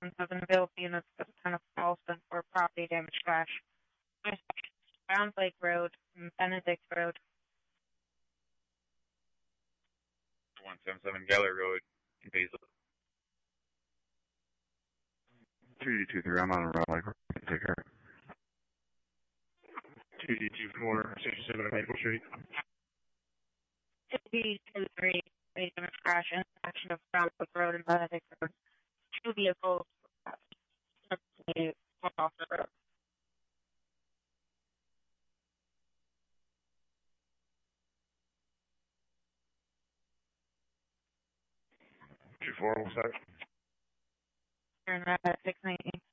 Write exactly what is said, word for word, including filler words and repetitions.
one seven available units at the town of Charleston for property damage crash. Browns Lake Road and Benedict Road. one seven seven Gallery Road in Basil. two D two three, I'm on a road, like, take care. two D two four, sixty-seven Maple Street. two D two three, damage crash intersection of Browns Lake Road and Benedict Road. Two vehicles off the road. two four, what's that? Turn right at six ninety.